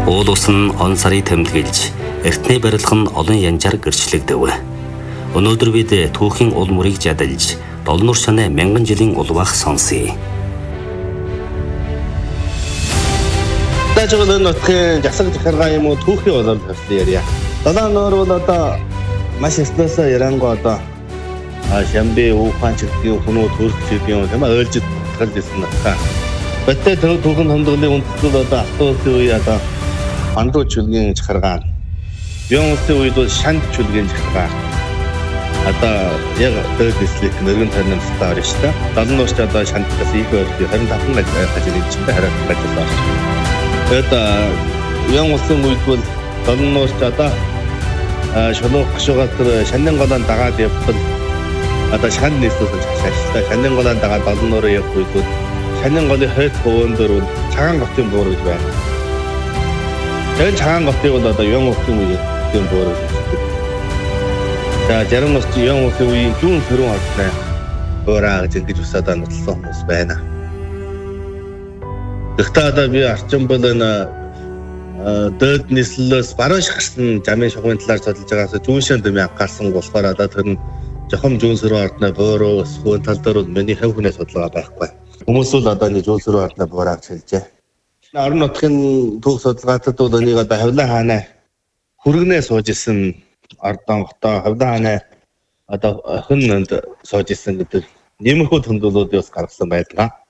Уул ус нь он сарыг тэмдэглэж, эртний барилга нь олон янзаар гэрчлэгдэв. Өнөөдөр бид түүхийн ул мөрийг жадалж, Долон нуур шанаа мянган жилийн улваах сонсъё. Дажгал нутгийн засаг захиргаа юм уу түүхийн улам тавьсан ярья. Долон нуур бол одоо маш өснөөсөө ярангуй одоо Шамбэ Ухаан чигтийн хүмүүст төрөлчтэй юм тийм ойлж тахалж ирсэн нутгаа. Бэтэ түүхэн хондлогын үндэслэл одоо автобусын үе одоо Андуу чөлгийн захиргаа. Бян улсын үед бол Шанд чөлгийн захиргаа. Одоо яг дээд дислик нэргэн танилцтай орно шүү дээ. Долон нуурч одоо Шандтаас их өөртөө 25 ажил хийчихсэн хараад ажил байна. Тэгээд Бян улсын үед бол Долон нуурч одоо шулуух гашуугаар Шанын голоон дагаад явбал одоо Шанд нийслүүлсэн ашигтай. Шанын голоон дагаад Долон нуураа явах үед бол Шанын голын хойд говьон дээр бол цагаан готын буур гэж байна. Тэгээд цагаан готыг бол одоо Бян улсын үеийн буур гэж байна. За зарим бас Бян улсын үеийн зүүн сөрөн ордны буураа гэж ингэж усаад нотлсон хүмүүс байна. Гэхдээ одоо би арчин бол энэ дээд нийслэлээс баруун шахсан замын шугамын талаар судалж байгаас зүүн дэм анхаарсан болохоор одоо тэр нь жохом зүүн сөрөн ордны бууруу сүүн тал дээр бол миний хэв хүнээ судалгаа байхгүй. Хүмүүс бол одоо нэг зүүн сөрөн ордны буураа гэж хэлжээ. Орон нутгийн түүх судалгаатад бол энийг одоо Хавлаа хааны хүргэнээ сууж исэн ордон хотоо Хавлаа хааны одоо охинд сууж исэн гэдэг нэмэрхүү тэмдэглэлүүд бас гаргасан байдаг.